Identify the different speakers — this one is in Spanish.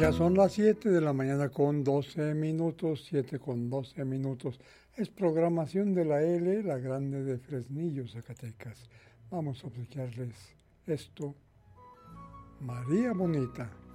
Speaker 1: Ya son las 7 de la mañana con 12 minutos, 7 con 12 minutos. Es programación de la L, la Grande de Fresnillo, Zacatecas. Vamos a obsequiarles esto. María Bonita.